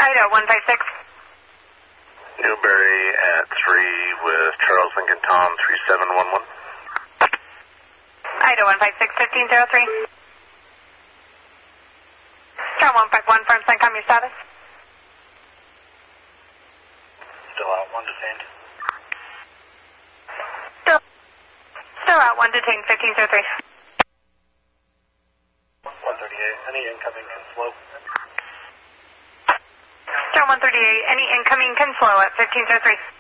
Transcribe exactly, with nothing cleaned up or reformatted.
Idaho one five six. Newberry at three with Charles Lincoln Tom three seven one one. Idaho one five six, fifteen zero three. Charles one five one, firm CENTCOM, your status? Still out, one detained. Still, still out, one detained, fifteen zero three. one thirty-eight, any incoming can slow. Charles one thirty-eight, any incoming can slow at fifteen zero three.